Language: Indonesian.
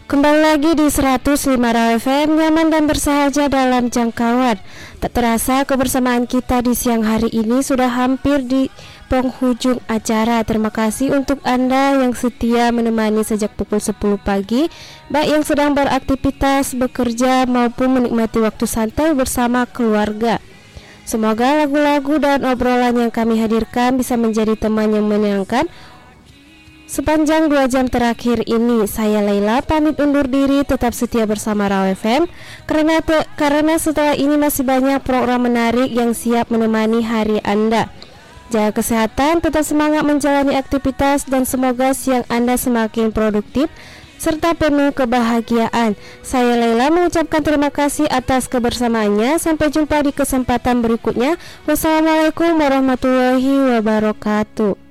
Kembali lagi di 105 Raw FM, nyaman dan bersahaja dalam jangkauan. Tak terasa kebersamaan kita di siang hari ini sudah hampir di penghujung acara. Terima kasih untuk Anda yang setia menemani sejak pukul 10 pagi, baik yang sedang beraktivitas, bekerja maupun menikmati waktu santai bersama keluarga. Semoga lagu-lagu dan obrolan yang kami hadirkan bisa menjadi teman yang menyenangkan sepanjang 2 jam terakhir ini. Saya Laila pamit undur diri, tetap setia bersama Raw FM karena setelah ini masih banyak program menarik yang siap menemani hari Anda. Jaga kesehatan, tetap semangat menjalani aktivitas, dan semoga siang Anda semakin produktif serta penuh kebahagiaan. Saya Laila mengucapkan terima kasih atas kebersamaannya. Sampai jumpa di kesempatan berikutnya. Wassalamualaikum warahmatullahi wabarakatuh.